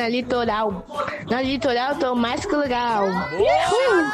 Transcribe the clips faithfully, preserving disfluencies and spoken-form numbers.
na litoral. Na litoral tô mais que legal. Boa,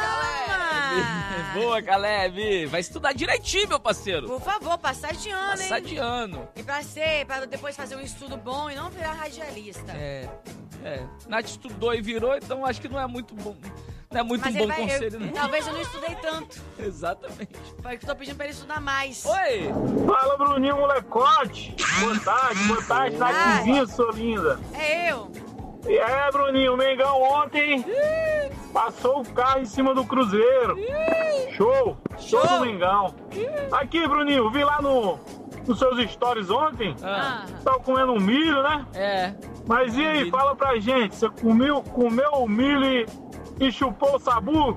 Boa, Caleb. Vai estudar direitinho, meu parceiro. Por favor, passar de ano, Passar hein? de ano. E pra ser, pra depois fazer um estudo bom e não virar radialista. É, é. Nath estudou e virou, então acho que não é muito bom. Não é muito Mas um bom ele vai, conselho, eu, não. talvez eu não estudei tanto. Exatamente. Foi que eu tô pedindo pra ele estudar mais. Oi! Fala, Bruninho, molecote. Boa tarde, boa tarde, Nathzinha, sua linda. É eu. É, Bruninho, o Mengão ontem passou o carro em cima do Cruzeiro. Show! Show do Mengão. Aqui, Bruninho, vi lá no, nos seus stories ontem. Ah. Tava comendo um milho, né? É. Mas e aí, fala pra gente, você comeu, comeu o milho e, e chupou o sabugo?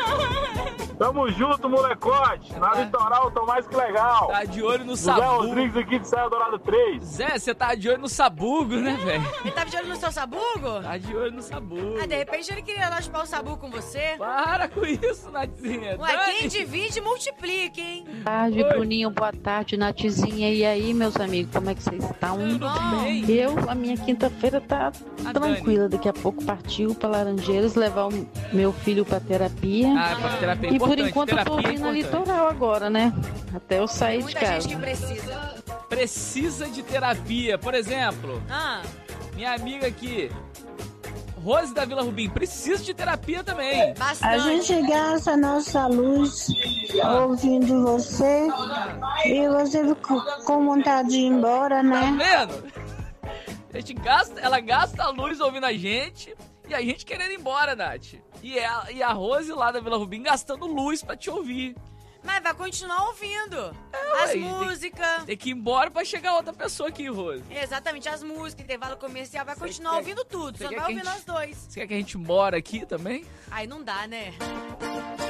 Tamo junto, molecote. Na litoral, tô mais que legal. Tá de olho no Zé sabugo. Rodrigues aqui de Serra Dourada três. Zé, você tá de olho no sabugo, né, velho? Ele tava de olho no seu sabugo? Tá de olho no sabugo. Ah, de repente ele queria lá chupar o sabugo com você. Para com isso, Nathzinha. Ué, Dani. quem divide, multiplica, hein? Boa tarde, Bruninho. Boa tarde, Nathzinha. E aí, meus amigos, como é que vocês estão? Tudo bem? Eu, a minha quinta-feira tá A tranquila. Daqui a pouco partiu pra Laranjeiras levar o meu filho pra terapia. Ah, pra terapia é E por importante. enquanto eu tô Terapia é ouvindo na importante. litoral agora, né? Até eu sair de Muita casa. gente que precisa. Precisa de terapia. Por exemplo, Ah, minha amiga aqui, Rose da Vila Rubim, precisa de terapia também. bastante. A gente gasta a nossa luz ouvindo você e você ficou com vontade de ir embora, Tá né? vendo? A gente gasta, ela gasta a luz ouvindo a gente e a gente querendo ir embora, Nath. E, ela, e a Rose lá da Vila Rubim gastando luz pra te ouvir. Mas vai continuar ouvindo. ué, As tem- músicas. Tem que ir embora pra chegar outra pessoa aqui, Rose. Exatamente, as músicas, intervalo comercial, vai Você continuar quer- ouvindo tudo. você Só quer vai que a ouvir gente- nós dois. Você quer que a gente mora aqui também? Aí não dá, né?